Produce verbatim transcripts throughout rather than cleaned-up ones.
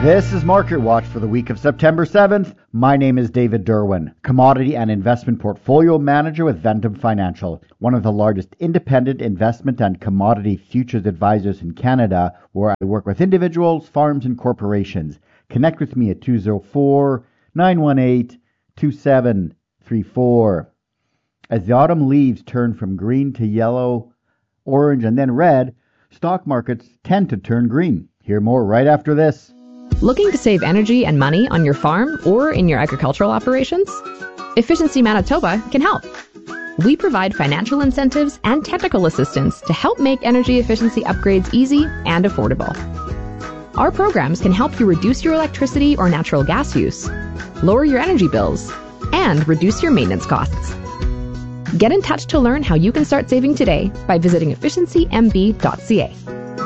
This is Market Watch for the week of September seventh. My name is David Derwin, Commodity and Investment Portfolio Manager with Ventum Financial, one of the largest independent investment and commodity futures advisors in Canada, where I work with individuals, farms, and corporations. Connect with me at two oh four, nine one eight, two seven three four. As the autumn leaves turn from green to yellow, orange, and then red, stock markets tend to turn green. Hear more right after this. Looking to save energy and money on your farm or in your agricultural operations? Efficiency Manitoba can help. We provide financial incentives and technical assistance to help make energy efficiency upgrades easy and affordable. Our programs can help you reduce your electricity or natural gas use, lower your energy bills, and reduce your maintenance costs. Get in touch to learn how you can start saving today by visiting efficiency m b dot c a.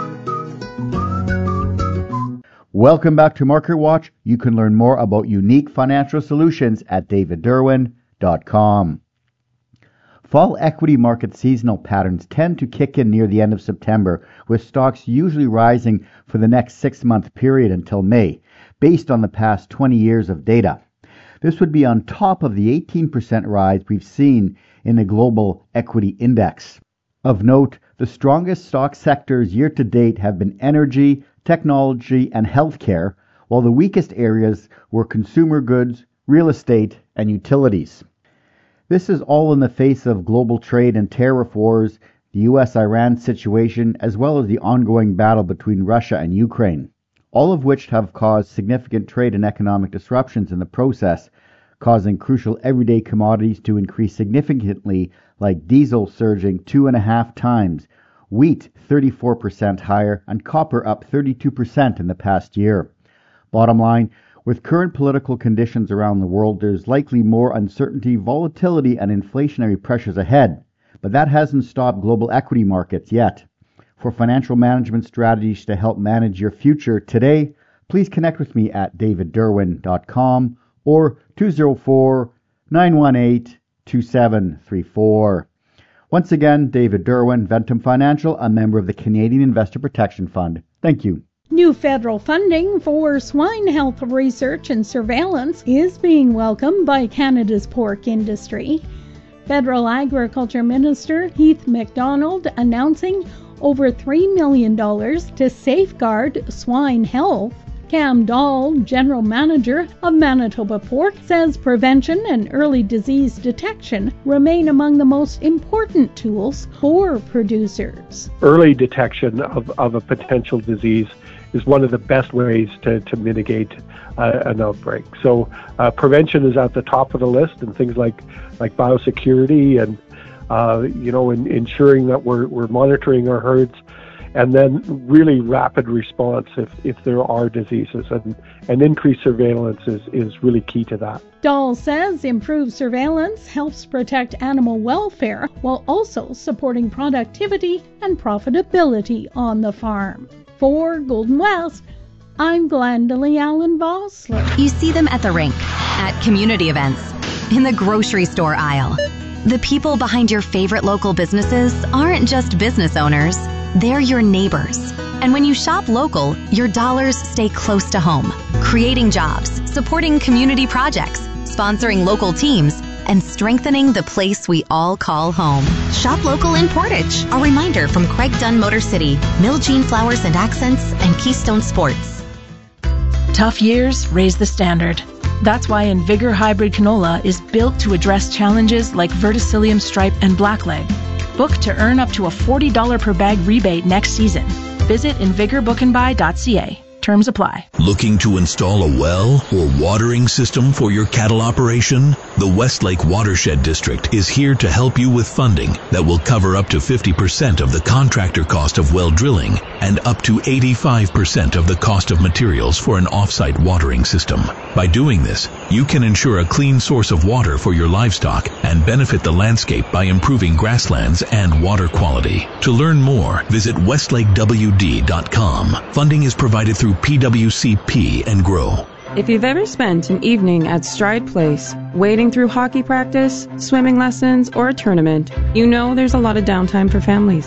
Welcome back to Market Watch. You can learn more about unique financial solutions at david derwin dot com. Fall equity market seasonal patterns tend to kick in near the end of September, with stocks usually rising for the next six-month period until May, based on the past twenty years of data. This would be on top of the eighteen percent rise we've seen in the global equity index. Of note, the strongest stock sectors year to date have been energy, technology, and healthcare, while the weakest areas were consumer goods, real estate, and utilities. This is all in the face of global trade and tariff wars, the U S Iran situation, as well as the ongoing battle between Russia and Ukraine, all of which have caused significant trade and economic disruptions in the process, causing crucial everyday commodities to increase significantly, like diesel surging two and a half times, wheat thirty-four percent higher, and copper up thirty-two percent in the past year. Bottom line, with current political conditions around the world, there's likely more uncertainty, volatility, and inflationary pressures ahead. But that hasn't stopped global equity markets yet. For financial management strategies to help manage your future today, please connect with me at david derwin dot com or two oh four, nine one eight, two seven three four. Once again, David Derwin, Ventum Financial, a member of the Canadian Investor Protection Fund. Thank you. New federal funding for swine health research and surveillance is being welcomed by Canada's pork industry. Federal Agriculture Minister Heath MacDonald announcing over three million dollars to safeguard swine health. Cam Dahl, General Manager of Manitoba Pork, says prevention and early disease detection remain among the most important tools for producers. Early detection of, of a potential disease is one of the best ways to, to mitigate uh, an outbreak. So uh, prevention is at the top of the list, and things like, like biosecurity and uh, you know, in, ensuring that we're, we're monitoring our herds, and then really rapid response if, if there are diseases, and, and increased surveillance is, is really key to that. Dahl says improved surveillance helps protect animal welfare while also supporting productivity and profitability on the farm. For Golden West, I'm Glendalee Allen Vossler. You see them at the rink, at community events, in the grocery store aisle. The people behind your favorite local businesses aren't just business owners. They're your neighbors. And when you shop local, your dollars stay close to home, creating jobs, supporting community projects, sponsoring local teams, and strengthening the place we all call home. Shop local in Portage. A reminder from Craig Dunn Motor City, Mill Jean Flowers and Accents, and Keystone Sports. Tough years raise the standard. That's why Invigor Hybrid Canola is built to address challenges like verticillium stripe and blackleg. Book to earn up to a forty dollars per bag rebate next season. Visit invigor book and buy dot c a. Terms apply. Looking to install a well or watering system for your cattle operation? The Westlake Watershed District is here to help you with funding that will cover up to fifty percent of the contractor cost of well drilling and up to eighty-five percent of the cost of materials for an off-site watering system. By doing this, you can ensure a clean source of water for your livestock and benefit the landscape by improving grasslands and water quality. To learn more, visit westlake w d dot com. Funding is provided through P W C P and GROW. If you've ever spent an evening at Stride Place, wading through hockey practice, swimming lessons, or a tournament, you know there's a lot of downtime for families.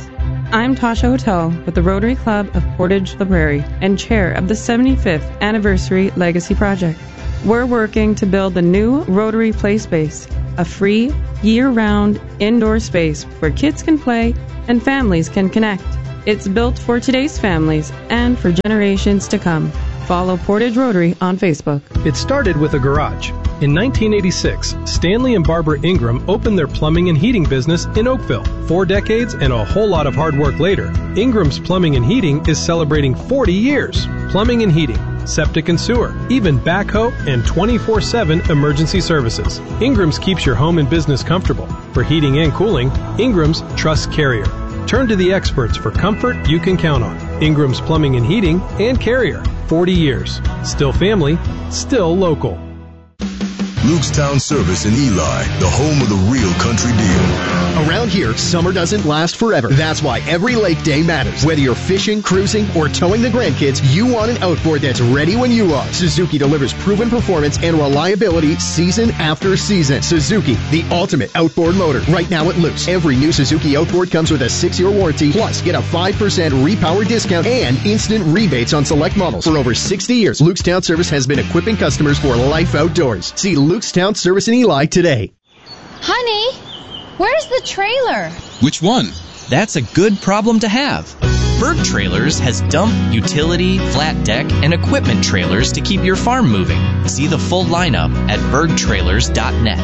I'm Tasha Hotel with the Rotary Club of Portage La Prairie and chair of the seventy-fifth Anniversary Legacy Project. We're working to build the new Rotary Play Space, a free, year-round indoor space where kids can play and families can connect. It's built for today's families and for generations to come. Follow Portage Rotary on Facebook. It started with a garage. In nineteen eighty-six, Stanley and Barbara Ingram opened their plumbing and heating business in Oakville. Four decades and a whole lot of hard work later, Ingram's Plumbing and Heating is celebrating forty years. Plumbing and heating, septic and sewer, even backhoe and twenty-four seven emergency services. Ingram's keeps your home and business comfortable. For heating and cooling, Ingram's Trust Carrier. Turn to the experts for comfort you can count on. Ingram's Plumbing and Heating and Carrier. forty years. Still family, still local. Lukestown Service in Eli, the home of the real country deal. Around here, summer doesn't last forever. That's why every lake day matters. Whether you're fishing, cruising, or towing the grandkids, you want an outboard that's ready when you are. Suzuki delivers proven performance and reliability season after season. Suzuki, the ultimate outboard motor. Right now at Luke's, every new Suzuki outboard comes with a six-year warranty, plus get a five percent repower discount and instant rebates on select models. For over sixty years, Lukestown Service has been equipping customers for life outdoors. See Lukestown Service in Eli today. Honey, where's the trailer? Which one? That's a good problem to have. Berg Trailers has dump, utility, flat deck, and equipment trailers to keep your farm moving. See the full lineup at berg trailers dot net.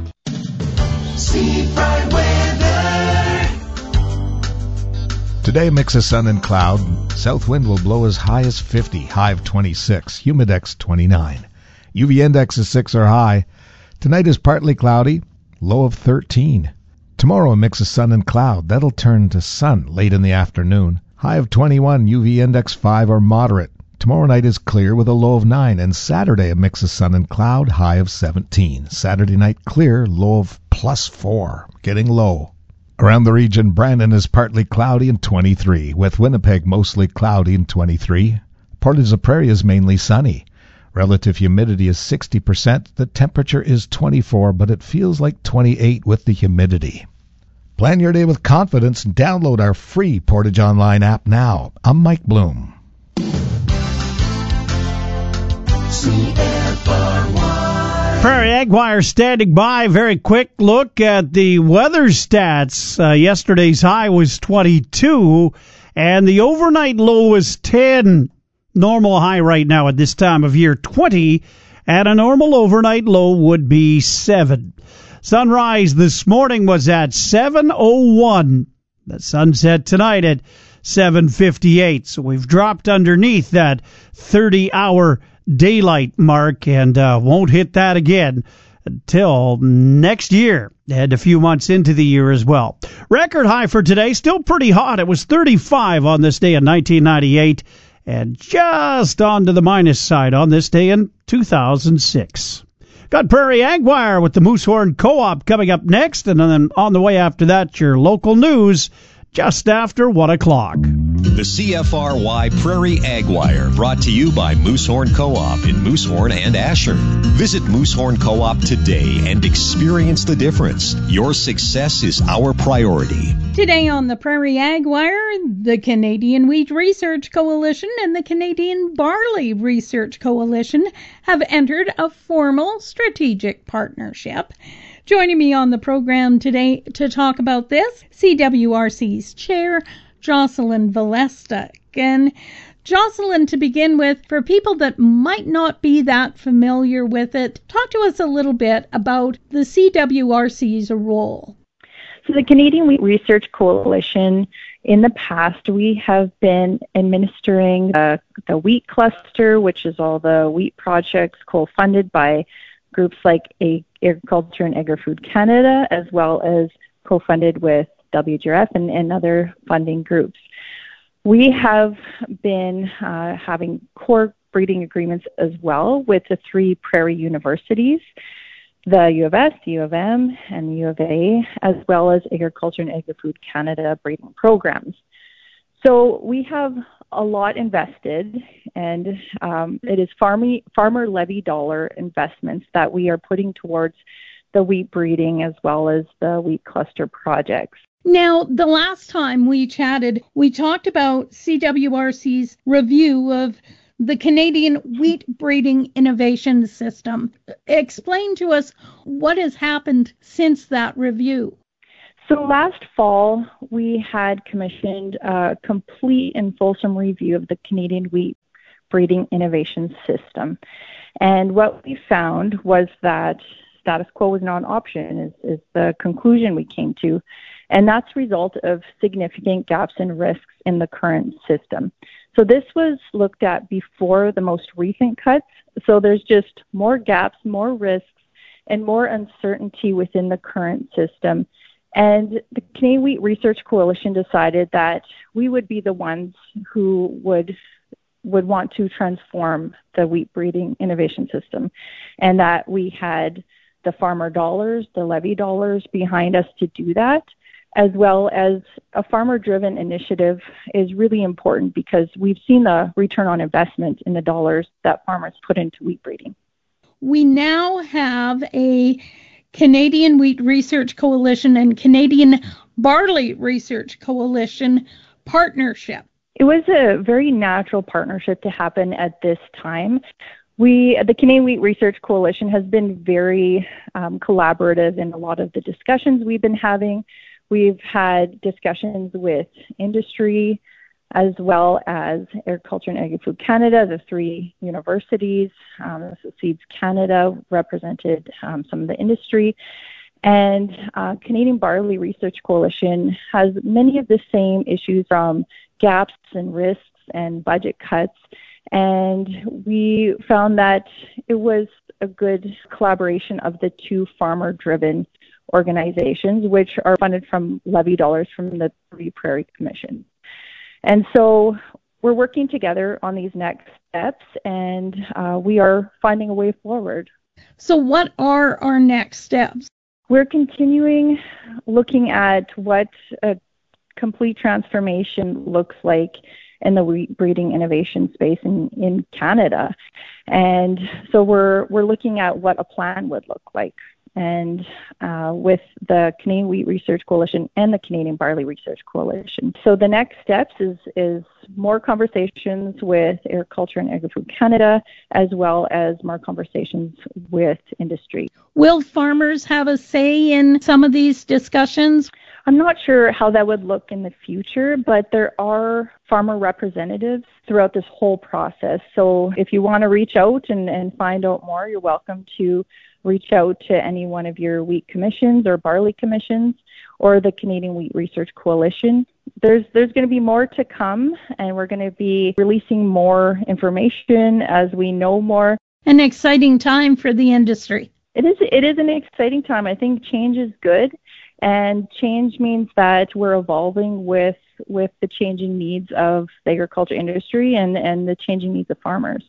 Seafront weather. Today, mix of sun and cloud. South wind will blow as high as fifty, high of twenty-six, humidex twenty-nine. U V index is six or high. Tonight is partly cloudy, low of thirteen. Tomorrow, a mix of sun and cloud. That'll turn to sun late in the afternoon. High of twenty-one, U V index five or moderate. Tomorrow night is clear with a low of nine. And Saturday, a mix of sun and cloud, high of seventeen. Saturday night clear, low of plus four, getting low. Around the region, Brandon is partly cloudy and twenty-three, with Winnipeg mostly cloudy and twenty-three. Portage la Prairie is mainly sunny. Relative humidity is sixty percent. The temperature is twenty-four, but it feels like twenty-eight with the humidity. Plan your day with confidence and download our free Portage Online app now. I'm Mike Bloom. Prairie Agwire standing by. Very quick look at the weather stats. Uh, yesterday's high was twenty-two, and the overnight low was ten. Normal high right now at this time of year, twenty, and a normal overnight low would be seven. Sunrise this morning was at seven oh one. The sunset tonight at seven fifty-eight. So we've dropped underneath that thirty-hour daylight mark and uh, won't hit that again until next year and a few months into the year as well. Record high for today, still pretty hot. It was thirty-five on this day in nineteen ninety-eight. And just on to the minus side on this day in two thousand six. Got Prairie Agwire with the Moosehorn Co-op coming up next, and then on the way after that, your local news just after one o'clock. The C F R Y Prairie Agwire, brought to you by Moosehorn Co-op in Moosehorn and Asher. Visit Moosehorn Co-op today and experience the difference. Your success is our priority. Today on the Prairie Agwire, the Canadian Wheat Research Coalition and the Canadian Barley Research Coalition have entered a formal strategic partnership. Joining me on the program today to talk about this, C W R C's Chair, Jocelyn Valestic. And Jocelyn, to begin with, for people that might not be that familiar with it, talk to us a little bit about the C W R C's role. So the Canadian Wheat Research Coalition, in the past, we have been administering uh, the wheat cluster, which is all the wheat projects co-funded by groups like Agriculture and Agri-Food Canada, as well as co-funded with W G R F and, and other funding groups. We have been uh, having core breeding agreements as well with the three prairie universities, the U of S, the U of M, and the U of A, as well as Agriculture and Agri-Food Canada breeding programs. So we have a lot invested, and um, it is farmer, farmer levy dollar investments that we are putting towards the wheat breeding as well as the wheat cluster projects. Now, the last time we chatted, we talked about C W R C's review of the Canadian Wheat Breeding Innovation System. Explain to us what has happened since that review. So last fall, we had commissioned a complete and fulsome review of the Canadian Wheat Breeding Innovation System. And what we found was that status quo was not an option, is, is the conclusion we came to. And that's a result of significant gaps and risks in the current system. So this was looked at before the most recent cuts. So there's just more gaps, more risks, and more uncertainty within the current system. And the Canadian Wheat Research Coalition decided that we would be the ones who would would want to transform the wheat breeding innovation system, and that we had the farmer dollars, the levy dollars behind us to do that, as well as a farmer-driven initiative is really important because we've seen the return on investment in the dollars that farmers put into wheat breeding. We now have a Canadian Wheat Research Coalition and Canadian Barley Research Coalition partnership. It was a very natural partnership to happen at this time. We, the Canadian Wheat Research Coalition, has been very um, collaborative in a lot of the discussions we've been having. We've had discussions with industry as well as Agriculture and Agri-Food Canada, the three universities. Um, Seeds Canada represented um, some of the industry. And uh, Canadian Barley Research Coalition has many of the same issues from gaps and risks and budget cuts. And we found that it was a good collaboration of the two farmer-driven organizations, which are funded from levy dollars from the three Prairie Commission. And so we're working together on these next steps, and uh, we are finding a way forward. So what are our next steps? We're continuing looking at what a complete transformation looks like in the wheat breeding innovation space in, in Canada. And so we're we're looking at what a plan would look like. And uh, with the Canadian Wheat Research Coalition and the Canadian Barley Research Coalition. So the next steps is is more conversations with Agriculture and Agri-Food Canada, as well as more conversations with industry. Will farmers have a say in some of these discussions? I'm not sure how that would look in the future, but there are farmer representatives throughout this whole process. So if you want to reach out and, and find out more, you're welcome to reach out to any one of your wheat commissions or barley commissions or the Canadian Wheat Research Coalition. There's there's going to be more to come, and we're going to be releasing more information as we know more. An exciting time for the industry. It is it is an exciting time. I think change is good, and change means that we're evolving with with the changing needs of the agriculture industry and, and the changing needs of farmers.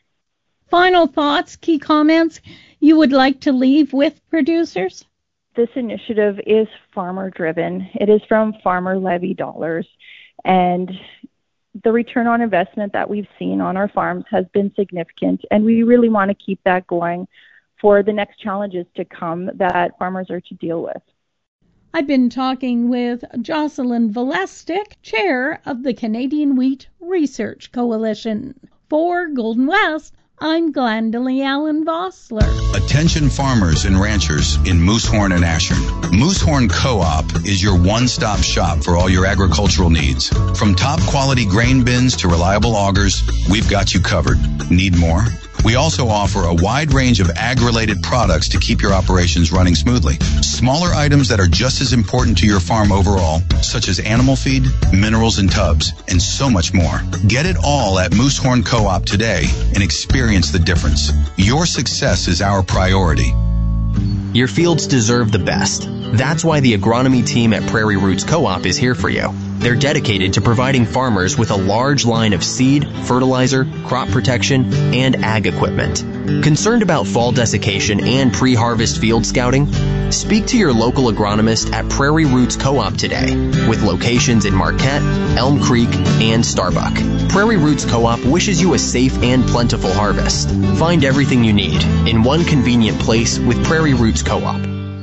Final thoughts, key comments you would like to leave with producers? This initiative is farmer-driven. It is from farmer levy dollars, and the return on investment that we've seen on our farms has been significant, and we really want to keep that going for the next challenges to come that farmers are to deal with. I've been talking with Jocelyn Valestic, Chair of the Canadian Wheat Research Coalition. For Golden West, I'm Glendalee Allen Vossler. Attention farmers and ranchers in Moosehorn and Ashern. Moosehorn Co-op is your one-stop shop for all your agricultural needs. From top quality grain bins to reliable augers, we've got you covered. Need more? We also offer a wide range of ag-related products to keep your operations running smoothly. Smaller items that are just as important to your farm overall, such as animal feed, minerals and tubs, and so much more. Get it all at Moosehorn Co-op today and experience the difference. Your success is our priority. Your fields deserve the best. That's why the agronomy team at Prairie Roots Co-op is here for you. They're dedicated to providing farmers with a large line of seed, fertilizer, crop protection, and ag equipment. Concerned about fall desiccation and pre-harvest field scouting? Speak to your local agronomist at Prairie Roots Co-op today, with locations in Marquette, Elm Creek, and Starbuck. Prairie Roots Co-op wishes you a safe and plentiful harvest. Find everything you need in one convenient place with Prairie Roots Co-op.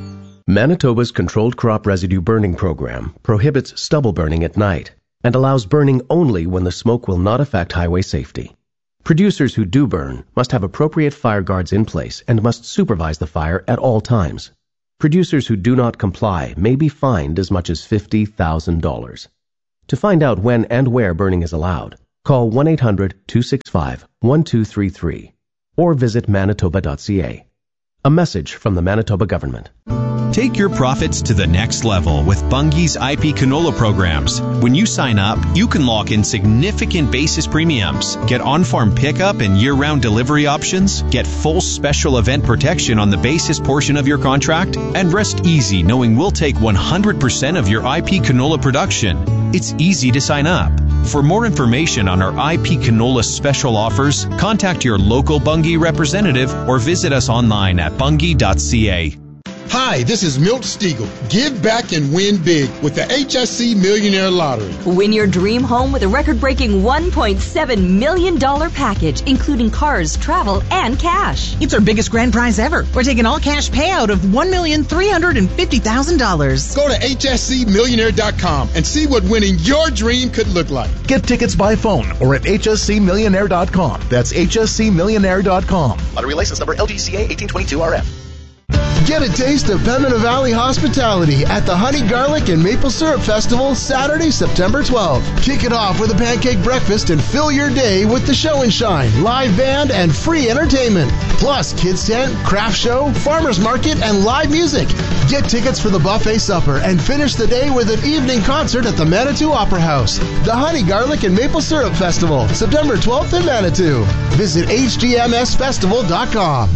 Manitoba's Controlled Crop Residue Burning Program prohibits stubble burning at night and allows burning only when the smoke will not affect highway safety. Producers who do burn must have appropriate fire guards in place and must supervise the fire at all times. Producers who do not comply may be fined as much as fifty thousand dollars. To find out when and where burning is allowed, call one eight hundred two six five one two three three or visit manitoba dot c a. A message from the Manitoba government. Take your profits to the next level with Bunge's I P canola programs. When you sign up, you can lock in significant basis premiums, get on-farm pickup and year-round delivery options, get full special event protection on the basis portion of your contract, and rest easy knowing we'll take one hundred percent of your I P canola production. It's easy to sign up. For more information on our I P canola special offers, contact your local Bunge representative or visit us online at bunge dot c a. Hi, this is Milt Stiegel. Give back and win big with the H S C Millionaire Lottery. Win your dream home with a record-breaking one point seven million dollars package, including cars, travel, and cash. It's our biggest grand prize ever. We're taking all cash payout of one million three hundred fifty thousand dollars. Go to H S C millionaire dot com and see what winning your dream could look like. Get tickets by phone or at H S C millionaire dot com. That's H S C millionaire dot com. Lottery license number L G C A eighteen twenty-two R F. Get a taste of Pembina Valley hospitality at the Honey Garlic and Maple Syrup Festival Saturday, September twelfth. Kick it off with a pancake breakfast and fill your day with the show and shine, live band, and free entertainment. Plus, kids tent, craft show, farmers market, and live music. Get tickets for the buffet supper and finish the day with an evening concert at the Manitou Opera House. The Honey Garlic and Maple Syrup Festival, September twelfth in Manitou. Visit H G M S festival dot com.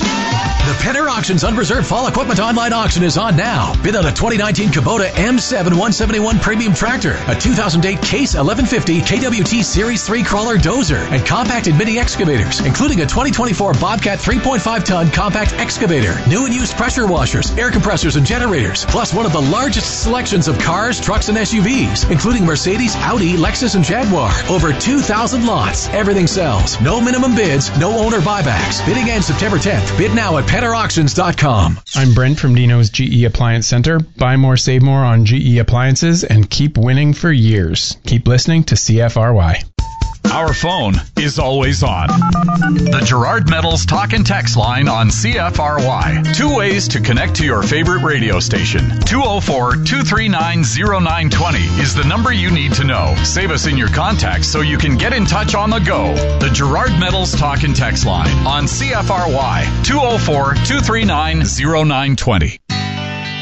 The Penner Auctions Unreserved Fall Equipment Online Auction is on now. Bid on a twenty nineteen Kubota M seven one seventy-one Premium Tractor, a two thousand eight Case eleven fifty K W T Series three Crawler Dozer, and compact and mini excavators, including a twenty twenty-four Bobcat three point five ton compact excavator, new and used pressure washers, air compressors, and generators, plus one of the largest selections of cars, trucks, and S U Vs, including Mercedes, Audi, Lexus, and Jaguar. Over two thousand lots. Everything sells. No minimum bids, no owner buybacks. Bidding ends September tenth. Bid now at penner auctions dot com. I'm Brent from Dino's G E Appliance Center. Buy more, save more on G E appliances and keep winning for years. Keep listening to C F R Y. Our phone is always on. The Gerard Metals Talk and Text line on C F R Y. Two ways to connect to your favorite radio station. two oh four, two three nine, oh nine two oh is the number you need to know. Save us in your contacts so you can get in touch on the go. The Gerard Metals Talk and Text line on C F R Y. two oh four, two three nine, oh nine two oh.